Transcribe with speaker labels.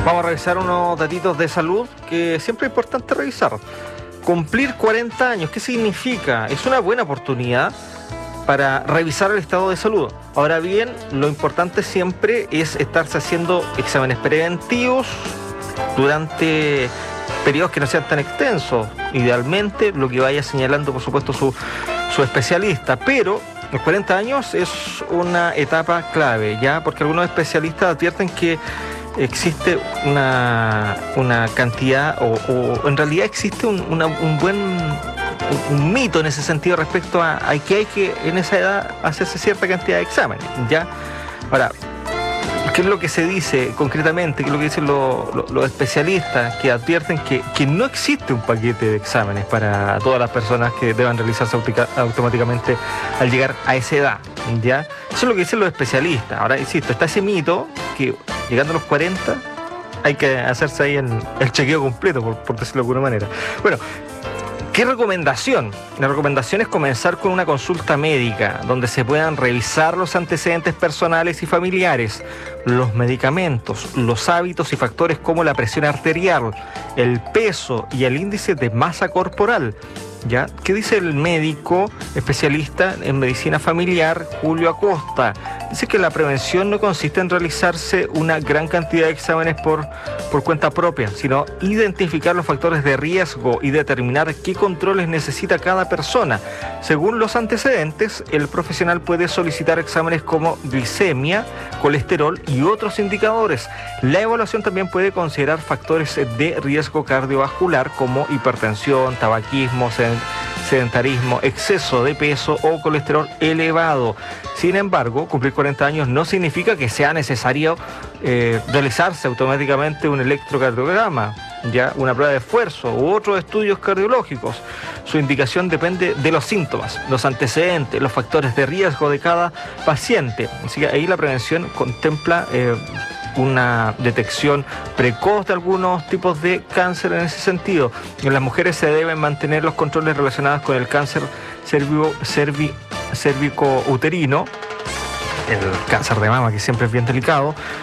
Speaker 1: Vamos a revisar unos datitos de salud que siempre es importante revisar. Cumplir 40 años, ¿qué significa? Es una buena oportunidad para revisar el estado de salud. Ahora bien, lo importante siempre es estarse haciendo exámenes preventivos durante periodos que no sean tan extensos. Idealmente, lo que vaya señalando, por supuesto, su especialista. Pero los 40 años es una etapa clave, ¿ya? Porque algunos especialistas advierten que existe una cantidad, o en realidad existe un mito en ese sentido respecto a que hay que en esa edad hacerse cierta cantidad de exámenes, ¿ya? Ahora, ¿qué es lo que se dice concretamente? ¿Qué es lo que dicen los especialistas que advierten que no existe un paquete de exámenes para todas las personas que deban realizarse automáticamente al llegar a esa edad, ¿ya? Eso es lo que dicen los especialistas. Ahora, insisto, está ese mito que llegando a los 40 hay que hacerse ahí el chequeo completo, por decirlo de alguna manera. Bueno, ¿qué recomendación? La recomendación es comenzar con una consulta médica donde se puedan revisar los antecedentes personales y familiares, los medicamentos, los hábitos y factores como la presión arterial, el peso y el índice de masa corporal. ¿Ya? ¿Qué dice el médico especialista en medicina familiar, Julio Acosta? Dice que la prevención no consiste en realizarse una gran cantidad de exámenes por cuenta propia, sino identificar los factores de riesgo y determinar qué controles necesita cada persona. Según los antecedentes, el profesional puede solicitar exámenes como glicemia, colesterol y otros indicadores. La evaluación también puede considerar factores de riesgo cardiovascular como hipertensión, tabaquismo, sedentarismo, exceso de peso o colesterol elevado. Sin embargo, cumplir 40 años no significa que sea necesario realizarse automáticamente un electrocardiograma, ya una prueba de esfuerzo u otros estudios cardiológicos. Su indicación depende de los síntomas, los antecedentes, los factores de riesgo de cada paciente. Así que ahí la prevención contempla una detección precoz de algunos tipos de cáncer en ese sentido. En las mujeres se deben mantener los controles relacionados con el cáncer cérvico-uterino, el cáncer de mama, que siempre es bien delicado,